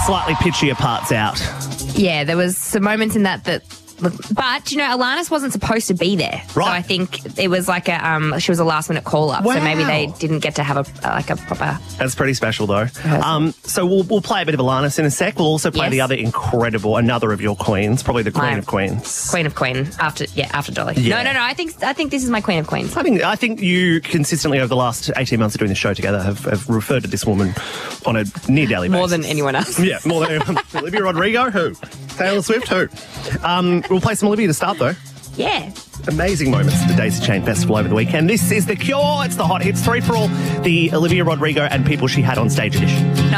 slightly pitchier parts out. Yeah, there was some moments in that. But, you know, Alanis wasn't supposed to be there. Right. So I think it was like she was a last-minute call-up. Wow. So maybe they didn't get to have a proper... That's pretty special, though. So we'll play a bit of Alanis in a sec. We'll also play the other another of your queens, probably the Queen of Queens. Queen of Queen, after Dolly. Yeah. No, I think this is my Queen of Queens. I think you consistently over the last 18 months of doing the show together have referred to this woman on a near daily basis. More than anyone else. Yeah, more than anyone. Olivia Rodrigo, who? Taylor Swift, who? We'll play some Olivia to start, though. Yeah. Amazing moments at the Daisy Chain Festival over the weekend. This is The Cure. It's the Hot Hits 3 for all, the Olivia Rodrigo and people she had on stage edition. No.